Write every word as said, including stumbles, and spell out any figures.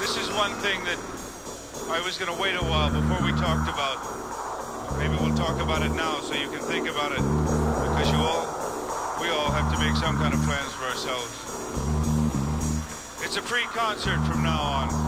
this is one thing that I was going to wait a while before we talked about. Maybe we'll talk about it now so you can think about it, because you all, we all have to make some kind of plans for ourselves. It's a free concert from now on.